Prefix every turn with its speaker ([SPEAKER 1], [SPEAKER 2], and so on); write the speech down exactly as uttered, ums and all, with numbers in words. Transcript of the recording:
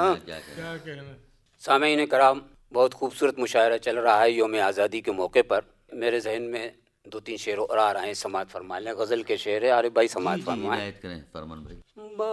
[SPEAKER 1] हाँ
[SPEAKER 2] क्या
[SPEAKER 3] क्या कहना।
[SPEAKER 1] सामईन कराम, बहुत खूबसूरत मुशायरा चल रहा है योम आज़ादी के मौके पर। मेरे जहन में दो तीन शेर और आ रहे हैं, समात फरमा लें। गज़ल के शेर है, अरे भाई समात
[SPEAKER 2] जी जी
[SPEAKER 1] फरमाएं।
[SPEAKER 2] इनायत करें फरमान भाई।